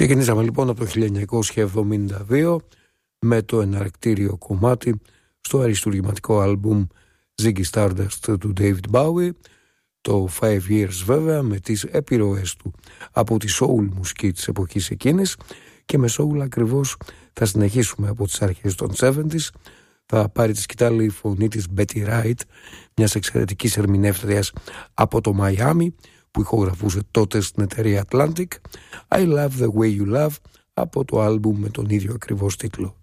Ξεκινήσαμε λοιπόν από το 1972 με το εναρκτήριο κομμάτι στο αριστουργηματικό άλμπουμ Ziggy Stardust του David Bowie, το 5 Years βέβαια, με τις επιρροές του από τη soul μουσική της εποχής εκείνης, και με soul ακριβώς θα συνεχίσουμε από τις αρχές των 70s. Θα πάρει τη σκητάλη η φωνή της Betty Wright, μιας εξαιρετικής ερμηνεύτριας από το Μαϊάμι που ηχογραφούσε τότε στην εταιρεία Atlantic. I Love The Way You Love από το άλμπουμ με τον ίδιο ακριβώς τίτλο.